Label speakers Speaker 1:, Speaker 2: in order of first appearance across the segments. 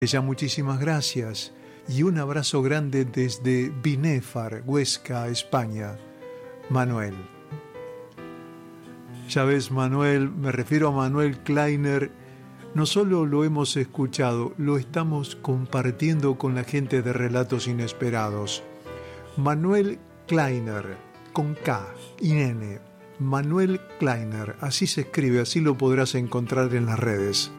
Speaker 1: Ella, muchísimas gracias y un abrazo grande desde Binéfar, Huesca, España. Manuel. Ya ves, Manuel, me refiero a Manuel Kleiner. No solo lo hemos escuchado, lo estamos compartiendo con la gente de Relatos Inesperados. Manuel Kleiner, con K y N. Manuel Kleiner, así se escribe, así lo podrás encontrar en las redes.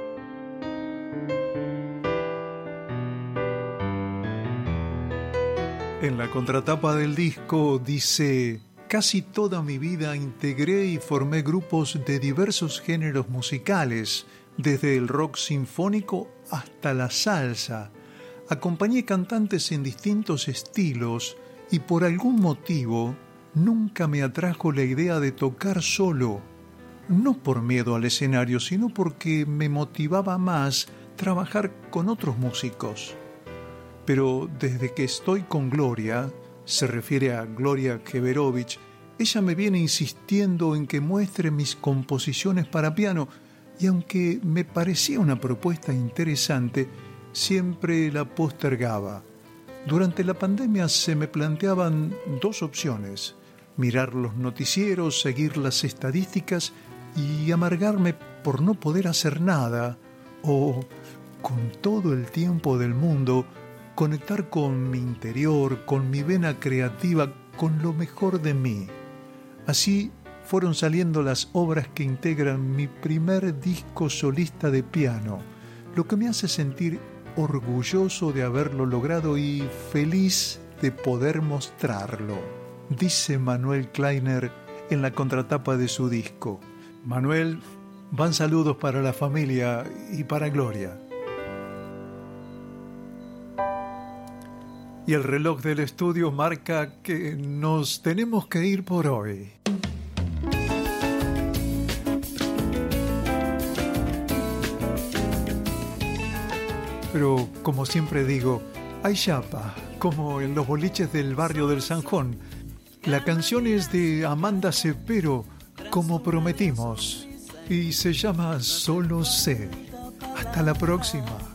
Speaker 1: En la contratapa del disco dice: casi toda mi vida integré y formé grupos de diversos géneros musicales, desde el rock sinfónico hasta la salsa. Acompañé cantantes en distintos estilos y por algún motivo nunca me atrajo la idea de tocar solo. No por miedo al escenario, sino porque me motivaba más trabajar con otros músicos. Pero desde que estoy con Gloria, se refiere a Gloria Keverovich, ella me viene insistiendo en que muestre mis composiciones para piano, y aunque me parecía una propuesta interesante, siempre la postergaba. Durante la pandemia se me planteaban dos opciones: mirar los noticieros, seguir las estadísticas y amargarme por no poder hacer nada, o, con todo el tiempo del mundo, conectar con mi interior, con mi vena creativa, con lo mejor de mí. Así fueron saliendo las obras que integran mi primer disco solista de piano, lo que me hace sentir orgulloso de haberlo logrado y feliz de poder mostrarlo, dice Manuel Kleiner en la contratapa de su disco. Manuel, van saludos para la familia y para Gloria. Y el reloj del estudio marca que nos tenemos que ir por hoy. Pero, como siempre digo, hay chapa, como en los boliches del barrio del Sanjón. La canción es de Amanda Cepero, como prometimos, y se llama Solo sé. Hasta la próxima.